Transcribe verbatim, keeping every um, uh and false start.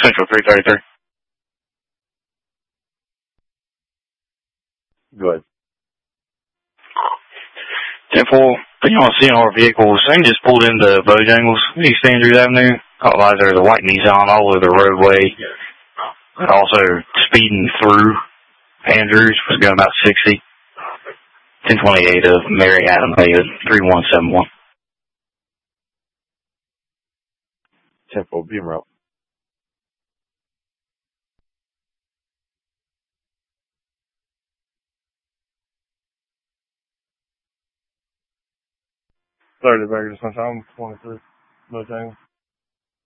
Central three thirty-three. Go ahead. ten four, you want to see our vehicles, they just pulled into Bojangles, East Andrews Avenue. Otherwise, there's a white Nissan all over the roadway. And also speeding through Andrews, was going about sixty. ten twenty-eight of Mary Adam David, three one seven one. ten four, be en route. thirty Burgers, sometime twenty-three. Bojangles.